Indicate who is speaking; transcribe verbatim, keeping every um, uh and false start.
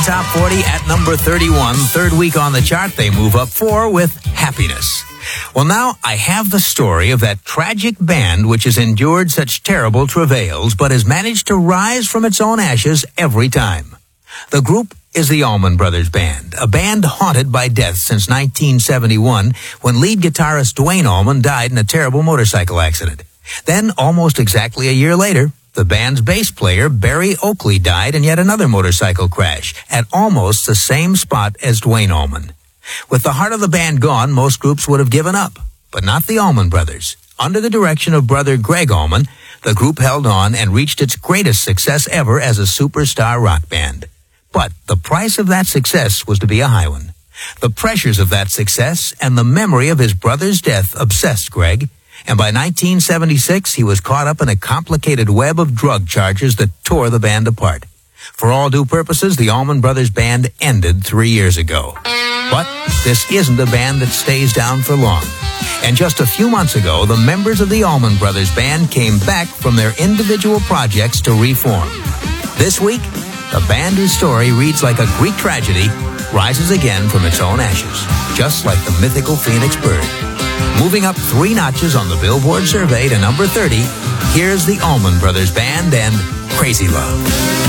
Speaker 1: Top forty at number thirty-one. Third week on the chart, they move up four with Happiness. Well, now I have the story of that tragic band which has endured such terrible travails, but has managed to rise from its own ashes every time. The group is the Allman Brothers Band, a band haunted by death since nineteen seventy-one, when lead guitarist Duane Allman died in a terrible motorcycle accident. Then, almost exactly a year later, the band's bass player, Barry Oakley, died in yet another motorcycle crash at almost the same spot as Duane Allman. With the heart of the band gone, most groups would have given up, but not the Allman Brothers. Under the direction of brother Greg Allman, the group held on and reached its greatest success ever as a superstar rock band. But the price of that success was to be a high one. The pressures of that success and the memory of his brother's death obsessed Greg, and by nineteen seventy-six, he was caught up in a complicated web of drug charges that tore the band apart. For all due purposes, the Allman Brothers Band ended three years ago. But this isn't a band that stays down for long. And just a few months ago, the members of the Allman Brothers Band came back from their individual projects to reform. This week, the band whose story reads like a Greek tragedy rises again from its own ashes, just like the mythical Phoenix bird. Moving up three notches on the Billboard survey to number thirty, here's the Allman Brothers Band and Crazy Love.